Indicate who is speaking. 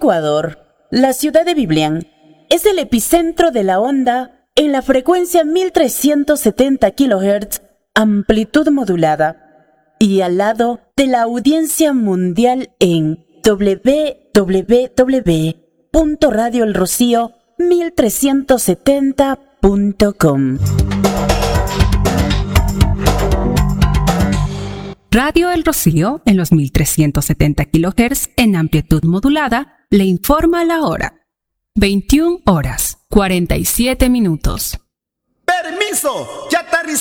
Speaker 1: Ecuador, la ciudad de Biblián es el epicentro de la onda en la frecuencia 1370 kHz, amplitud modulada, y al lado de la audiencia mundial en www.radioelrocío1370.com.
Speaker 2: Radio El Rocío, en los 1370 kHz en amplitud modulada, le informa la hora. 21 horas, 47 minutos.
Speaker 3: ¡Permiso! ¡Ya aterrizó!